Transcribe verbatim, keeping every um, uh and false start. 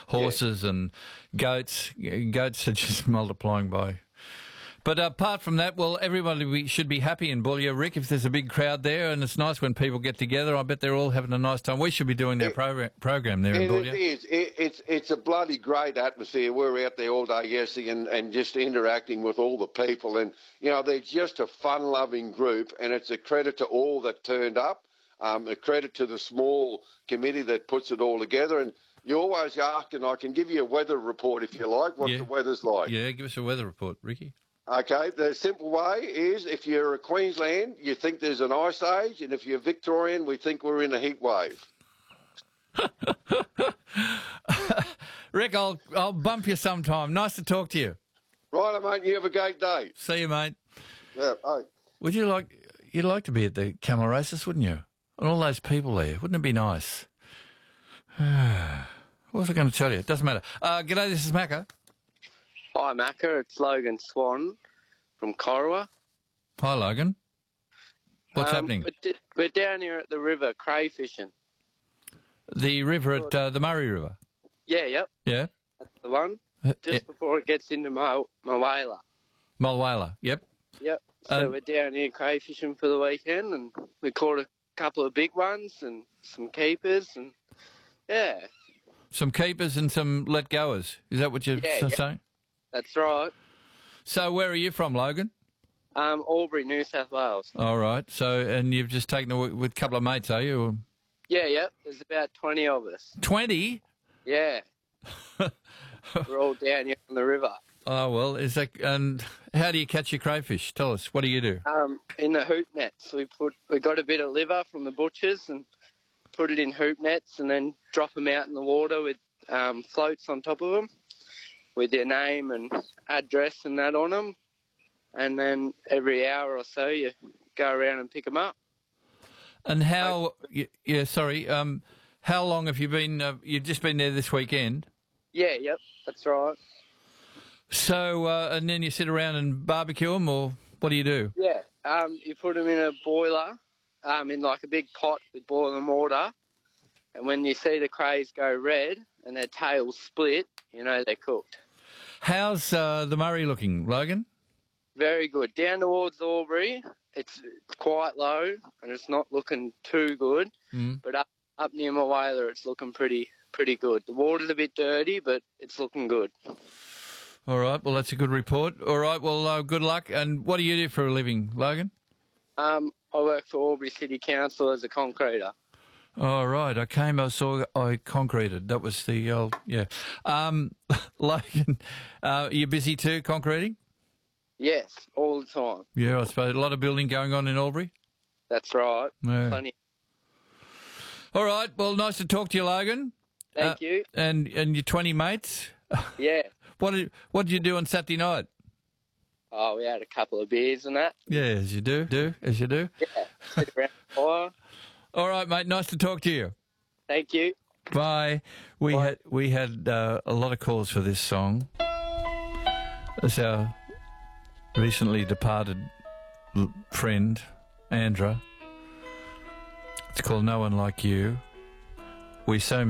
horses yeah. and goats. Goats are just multiplying by. But apart from that, well, everybody should be happy in Boulia, Rick, if there's a big crowd there, and it's nice when people get together. I bet they're all having a nice time. We should be doing their program, program there it, in Boulia. It is. It, it's, it's a bloody great atmosphere. We're out there all day yesterday and, and just interacting with all the people. And, you know, they're just a fun-loving group, and it's a credit to all that turned up, um, a credit to the small committee that puts it all together. And you always ask, and I can give you a weather report if you like, what yeah. the weather's like. Yeah, give us a weather report, Ricky. Okay, the simple way is if you're a Queensland, you think there's an ice age, and if you're Victorian, we think we're in a heat wave. Rick, I'll I'll bump you sometime. Nice to talk to you. Right, mate. You have a great day. See you, mate. Yeah. Bye. Would you like you'd like to be at the camel races, wouldn't you? And all those people there, wouldn't it be nice? What was I going to tell you? It doesn't matter. Uh, g'day, this is Macca. Hi, Macca. It's Logan Swan from Corowa. Hi, Logan. What's um, happening? We're, we're down here at the river crayfishing. The river at uh, the Murray River? Yeah, yep. Yeah? That's the one. Uh, Just yeah. before it gets into my Mulwala. Mulwala, yep. Yep. So Um, we're down here crayfishing for the weekend, and we caught a couple of big ones and some keepers, and yeah. Some keepers and some let-goers. Is that what you're Yeah, s- yeah. saying? That's right. So where are you from, Logan? Um, Albury, New South Wales. All right. So, and you've just taken it with a couple of mates, are you? Or Yeah, yep. There's about twenty of us. twenty? Yeah. We're all down here on the river. Oh, well, is that, and how do you catch your crayfish? Tell us, what do you do? Um, in the hoop nets, we put we got a bit of liver from the butchers and put it in hoop nets, and then drop them out in the water with um, floats on top of them, with their name and address and that on them, and then every hour or so you go around and pick them up. And how, y- yeah, sorry, um, how long have you been, uh, you've just been there this weekend? Yeah, yep, that's right. So, uh, and then you sit around and barbecue them, or what do you do? Yeah, um, you put them in a boiler, um, in like a big pot with boiling water, and when you see the crays go red and their tails split, you know they're cooked. How's uh, the Murray looking, Logan? Very good. Down towards Albury, it's quite low and it's not looking too good, Mm. but up, up near Mulwala it's looking pretty pretty good. The water's a bit dirty, but it's looking good. All right, well, that's a good report. All right, well, uh, good luck. And what do you do for a living, Logan? Um, I work for Albury City Council as a concreter. All right, I came, I saw, I concreted. That was the, old, yeah. Um, Logan, uh, you busy too, concreting? Yes, all the time. Yeah, I suppose. A lot of building going on in Albury? That's right. Yeah. Plenty. All right, well, nice to talk to you, Logan. Thank Uh, you. And and your twenty mates. Yeah. What did what did you do on Saturday night? Oh, we had a couple of beers and that. Yeah, as you do, do as you do. Yeah. Sit around the fire. All right, mate. Nice to talk to you. Thank you. Bye. We Bye. had we had uh, a lot of calls for this song. It's our recently departed l- friend, Andra. It's called No One Like You. We so